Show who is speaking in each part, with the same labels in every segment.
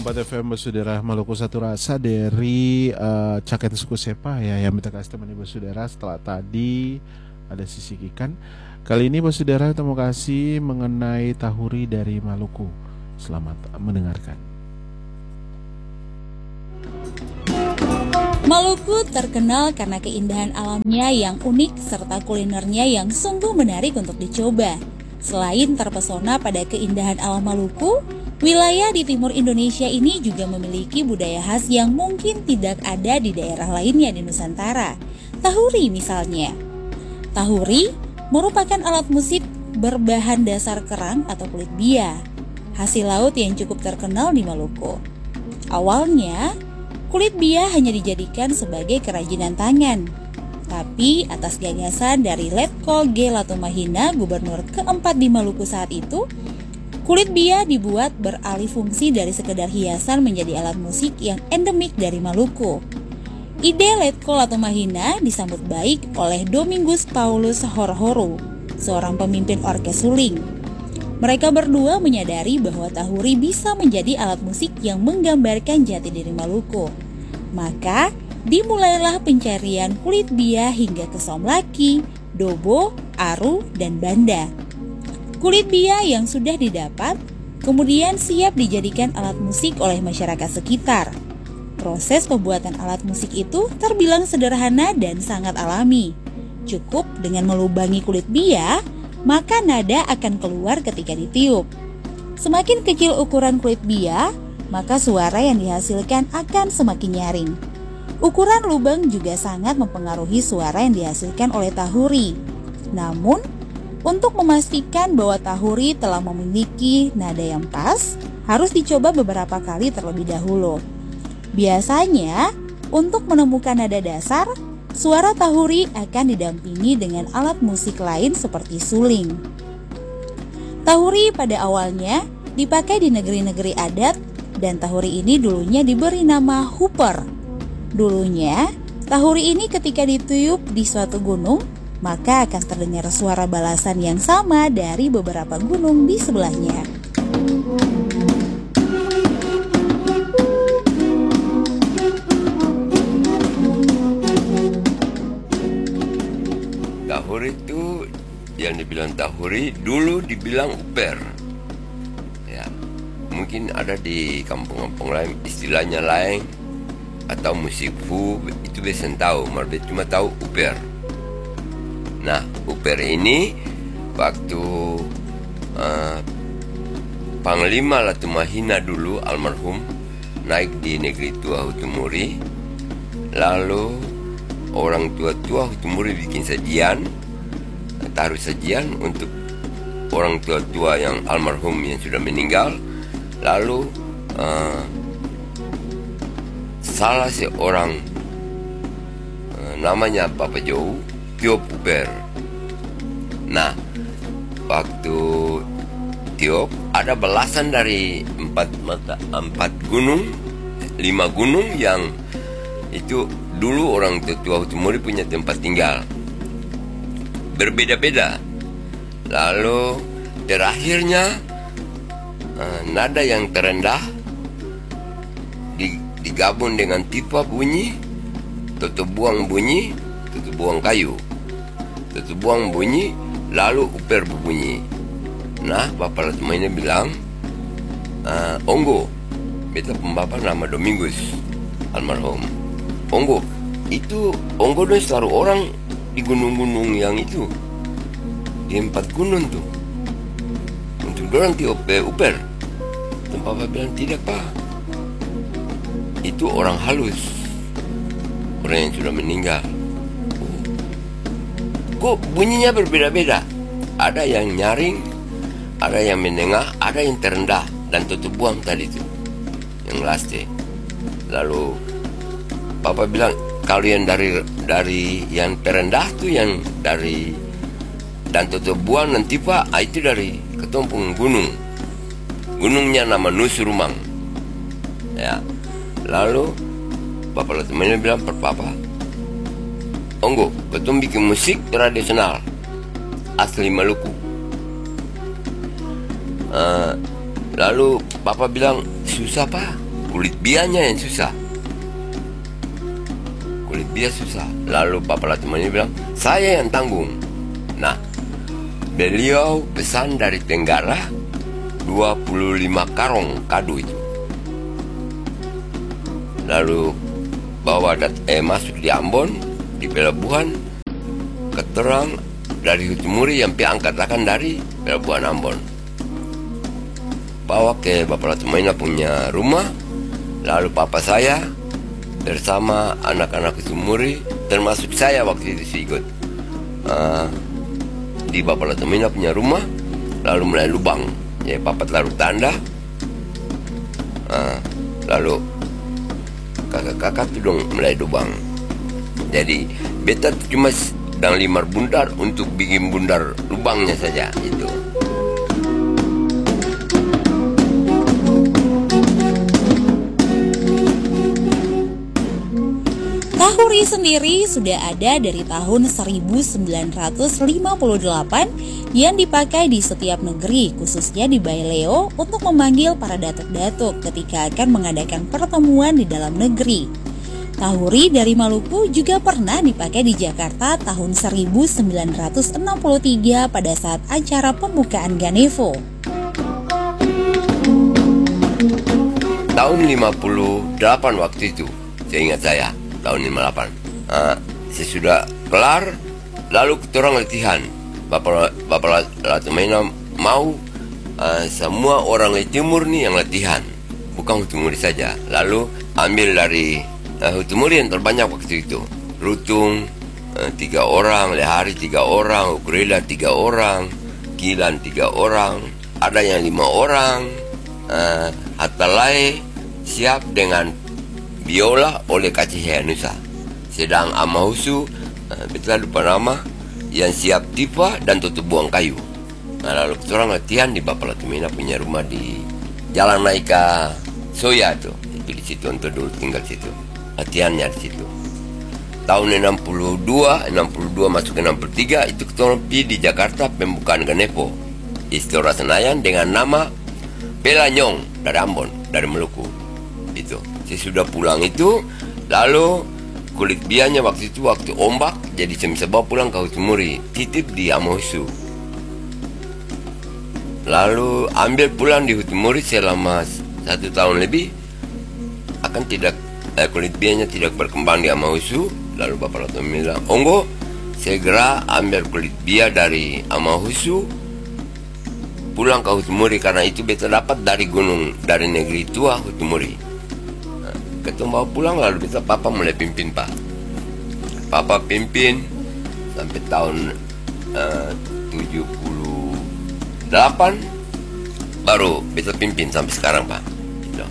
Speaker 1: 104 FM Basudara Maluku Satu Rasa dari Caket Suku Sepa ya, yang minta kasih teman Basudara setelah tadi ada sisi ikan. Kali ini Basudara kita mau kasih mengenai tahuri dari Maluku. Selamat mendengarkan.
Speaker 2: Maluku terkenal karena keindahan alamnya yang unik serta kulinernya yang sungguh menarik untuk dicoba. Selain terpesona pada keindahan alam Maluku, wilayah di timur Indonesia ini juga memiliki budaya khas yang mungkin tidak ada di daerah lainnya di Nusantara. Tahuri misalnya. Tahuri merupakan alat musik berbahan dasar kerang atau kulit bia, hasil laut yang cukup terkenal di Maluku. Awalnya, kulit bia hanya dijadikan sebagai kerajinan tangan. Tapi atas gagasan dari Letkol G. Latumahina, gubernur keempat di Maluku saat itu, kulit bia dibuat beralih fungsi dari sekedar hiasan menjadi alat musik yang endemik dari Maluku. Ide Letkol Latumahina disambut baik oleh Domingus Paulus Horhoro, seorang pemimpin orkes suling. Mereka berdua menyadari bahwa tahuri bisa menjadi alat musik yang menggambarkan jati diri Maluku. Maka, dimulailah pencarian kulit bia hingga ke somlaki, dobo, aru, dan banda. Kulit bia yang sudah didapat kemudian siap dijadikan alat musik oleh masyarakat sekitar. Proses pembuatan alat musik itu terbilang sederhana dan sangat alami. Cukup dengan melubangi kulit bia, maka nada akan keluar ketika ditiup. Semakin kecil ukuran kulit bia, maka suara yang dihasilkan akan semakin nyaring. Ukuran lubang juga sangat mempengaruhi suara yang dihasilkan oleh tahuri. Namun, untuk memastikan bahwa tahuri telah memiliki nada yang pas, harus dicoba beberapa kali terlebih dahulu. Biasanya, untuk menemukan nada dasar, suara tahuri akan didampingi dengan alat musik lain seperti suling. Tahuri pada awalnya dipakai di negeri-negeri adat, dan tahuri ini dulunya diberi nama hooper. Dulunya, tahuri ini ketika ditiup di suatu gunung, maka akan terdengar suara balasan yang sama dari beberapa gunung di sebelahnya.
Speaker 3: Tahuri itu yang dibilang tahuri dulu dibilang uper. Ya, mungkin ada di kampung-kampung lain istilahnya lain atau musik fu, itu biasa tahu, mereka cuma tahu uper. Nah, uper ini waktu Panglima Latumahina dulu almarhum naik di negeri tua Hutumuri, lalu orang tua-tua Hutumuri bikin sajian, taruh sajian untuk orang tua-tua yang almarhum yang sudah meninggal. Lalu salah seorang namanya Bapak Jou tiup uper. Nah, waktu tiup ada belasan dari 5 gunung yang itu dulu orang tua Hutumuri punya tempat tinggal. Berbeda-beda. Lalu terakhirnya nada yang terendah digabung dengan pipa bunyi, tutup buang bunyi, tutup buang kayu, tutup buang bunyi, lalu uper berbunyi. Nah, Bapak Latumahina bilang, Onggo, beta pembapa nama Domingus almarhum. Onggo, itu Onggo dan selalu orang di gunung-gunung yang itu, di 4 gunung tuh, untuk dorang tiup uper. Dan Bapak bilang, tidak Pak, itu orang halus, orang yang sudah meninggal. Kok bunyinya berbeda-beda? Ada yang nyaring, ada yang menengah, ada yang terendah, dan tutup buang tadi itu, yang laste. Lalu Bapak bilang, kalau yang dari yang terendah tuh yang dari dan tutup buang nanti Pak, itu dari ketumpung gunung. Gunungnya nama Nusurumang. Ya. Lalu Bapak Latumahina bilang per Papa, Onggo, betul bikin musik tradisional asli Maluku. Lalu Bapak bilang, susah Pak, kulit bianya yang susah. Kulit bia susah. Lalu Bapak Latumani bilang, saya yang tanggung. Nah, beliau pesan dari Tenggara 25 karung kado itu. Lalu bawa masuk di Ambon, di pelabuhan, keterang dari Hutumuri yang angkatakan dari pelabuhan Ambon. Bawa ke Bapak Latumani punya rumah. Lalu papa saya bersama anak-anak Hutumuri, termasuk saya waktu itu ikut di Bapak Latumani punya rumah. Lalu mulai lubang, ya papa taruh tanda. Lalu kakak-kakak tuh dong mulai lubang. Jadi beta cuma sedang limar bundar untuk bikin bundar lubangnya saja itu.
Speaker 2: Tahuri sendiri sudah ada dari tahun 1958 yang dipakai di setiap negeri, khususnya di Baileo, untuk memanggil para datuk-datuk ketika akan mengadakan pertemuan di dalam negeri. Tahuri dari Maluku juga pernah dipakai di Jakarta tahun 1963 pada saat acara pembukaan Ganevo.
Speaker 3: Tahun 58 waktu itu, seingat saya. Tahun 58. Sesudah kelar, lalu kita orang latihan. Bapak Latumani mau semua orang di timur nih yang latihan, bukan Hutumuri saja. Lalu ambil dari Hutumuri yang terbanyak waktu itu. Rutung 3 orang, Lehari 3 orang, Ukurela 3 orang, Kilan 3 orang, ada yang 5 orang. Hatalai siap dengan biola oleh Kacih Nusa. Sedang Amahusu, kita lupa nama, yang siap tipa dan tutup buang kayu. Nah, lalu kita orang latihan di Bapak Latumani punya rumah di Jalan Naika Soya tuh. Itu di situ untuk dulu tinggal situ. Latihannya di situ. Tahun 62 masuk ke 63 itu kita orang pergi di Jakarta pembukaan Ganevo. Istora Senayan dengan nama Pelanyong dari Ambon, dari Maluku. Itu. Sudah pulang itu, lalu kulit bianya waktu itu waktu ombak, jadi saya bisa bawa pulang ke Hutumuri, titip di Amahusu. Lalu ambil pulang di Hutumuri selama 1 tahun lebih, akan tidak kulit bianya tidak berkembang di Amahusu. Lalu Bapak Latumani bilang, onggo segera ambil kulit bia dari Amahusu pulang ke Hutumuri, karena itu beta dapat dari gunung, dari negeri tua Hutumuri. Ketemu bawa pulang, lalu kita papa mulai pimpin pak. Papa pimpin sampai tahun 78 baru bisa pimpin sampai sekarang pak. Gitu.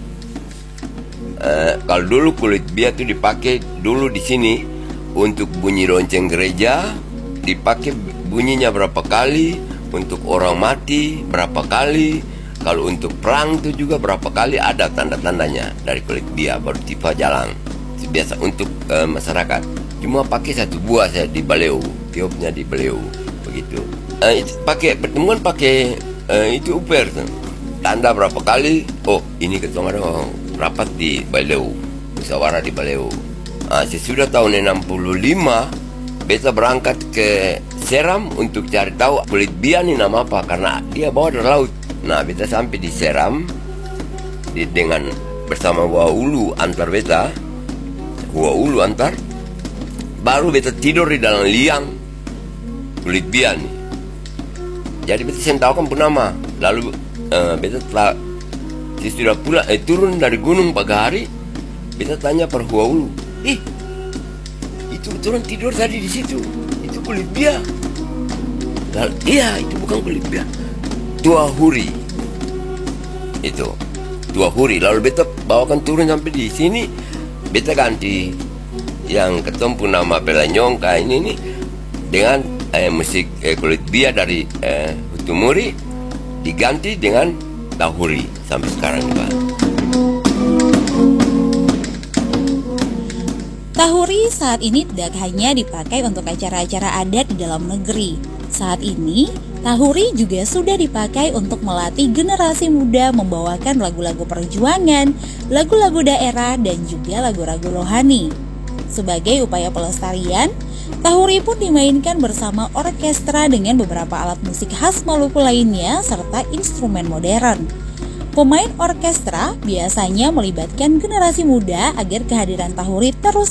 Speaker 3: Kalau dulu kulit bia itu dipakai dulu di sini untuk bunyi lonceng gereja, dipakai bunyinya berapa kali, untuk orang mati berapa kali. Kalau untuk perang itu juga berapa kali ada tanda-tandanya dari kulit bia baru tiba jalan. Itu biasa untuk masyarakat. Cuma pakai 1 buah saya di Baleu, tiupnya di Baleu begitu. Pakai pertemuan pakai itu uper tuh. Tanda berapa kali? Oh, ini ketemu ada rapat di Baleu, musyawarah di Baleu. Sesudah tahun 65 beta berangkat ke Seram untuk cari tahu kulit bia ini nama apa, karena dia bawa dari laut. Nah, beta sampai di Seram dengan bersama Waulu antar beta, Waulu antar, baru beta tidur di dalam liang kulit bia nih. Jadi beta sentahukan pun nama. Lalu beta telah sudah pula turun dari gunung pagi hari, beta tanya per Waulu, itu turun tidur tadi di situ, itu kulit bia. Lalu, iya, itu bukan kulit bia. Tuhuri itu Tuhuri. Lalu beta bawakan turun sampai di sini, beta ganti yang ketemu nama Pelanyong kayak ini nih dengan musik kulit bia dari Hutumuri diganti dengan Tahuri sampai sekarang pak.
Speaker 2: Tahuri saat ini tidak hanya dipakai untuk acara-acara adat di dalam negeri. Saat ini, Tahuri juga sudah dipakai untuk melatih generasi muda membawakan lagu-lagu perjuangan, lagu-lagu daerah, dan juga lagu-lagu rohani. Sebagai upaya pelestarian, tahuri pun dimainkan bersama orkestra dengan beberapa alat musik khas Maluku lainnya serta instrumen modern. Pemain orkestra biasanya melibatkan generasi muda agar kehadiran tahuri terus